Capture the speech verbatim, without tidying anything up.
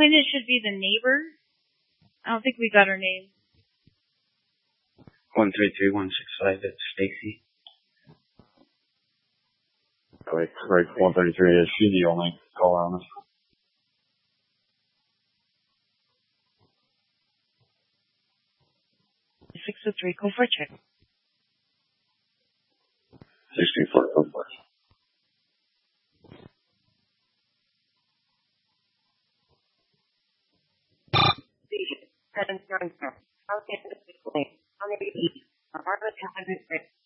then it should be the neighbor. I don't think we got her name. One three three one six five. It's Stacy. Wait, right, one thirty-three. Is she the only caller on this? six oh three, go for a check. sixty-four, go for it. Seven nine seven. I'll get this quickly. On the east. Apartment two hundred six.